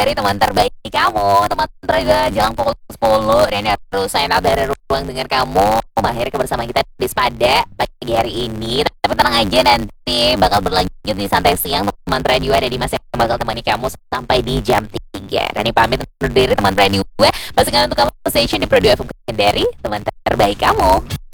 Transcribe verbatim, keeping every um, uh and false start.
dari teman terbaik kamu, teman terbaik jelang pukul sepuluh. Dan ini harus sign out dari ruang dengar kamu. Mengakhiri kebersamaan kita di Spada pagi hari ini. Tapi tenang aja, nanti bakal berlanjut di santai siang. Teman radio ada di Mas yang bakal temani kamu sampai di jam tiga. Rani pamit undur diri teman radio gue. Pastikan untuk kamu station di Produk F M dari teman terbaik kamu.